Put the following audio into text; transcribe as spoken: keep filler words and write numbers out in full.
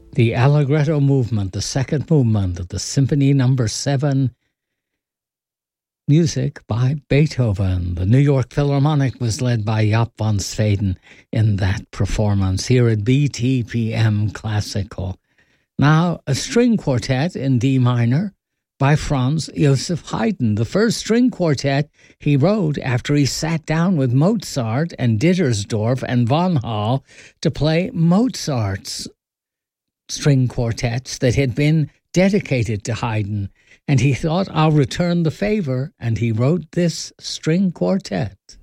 The Allegretto movement, the second movement of the Symphony Number Seven, music by Beethoven. The New York Philharmonic was led by Jaap van Zweden in that performance here at B T P M Classical. Now, a string quartet in D minor by Franz Joseph Haydn, the first string quartet he wrote after he sat down with Mozart and Dittersdorf and Von Hall to play Mozart's string quartets that had been dedicated to Haydn. And he thought, I'll return the favor, and he wrote this string quartet.